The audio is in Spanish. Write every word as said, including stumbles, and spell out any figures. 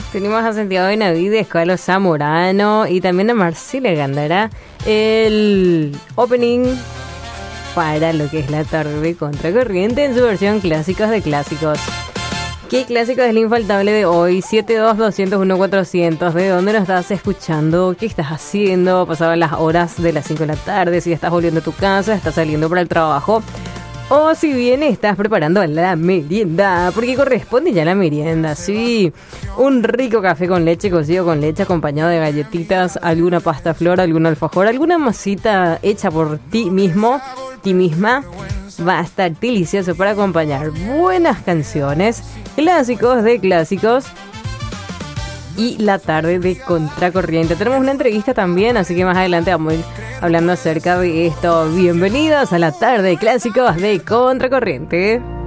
Tenemos a Santiago Benavides, Carlos Zamorano y también a Marcela Gándara. El opening para lo que es la tarde de Contracorriente en su versión clásicos de clásicos. ¿Qué clásico es el infaltable de hoy? siete dos dos cero uno cuatrocientos. ¿De dónde nos estás escuchando? ¿Qué estás haciendo? Pasaban las horas de las cinco de la tarde. Si estás volviendo a tu casa, estás saliendo para el trabajo. O si bien estás preparando la merienda, porque corresponde ya la merienda, sí. Un rico café con leche, cocido con leche, acompañado de galletitas, alguna pasta flor, algún alfajor, alguna masita hecha por ti mismo, ti misma. Va a estar delicioso para acompañar buenas canciones, clásicos de clásicos y la tarde de Contracorriente. Tenemos una entrevista también, así que más adelante vamos a ir hablando acerca de esto. Bienvenidos a la tarde de clásicos de Contracorriente.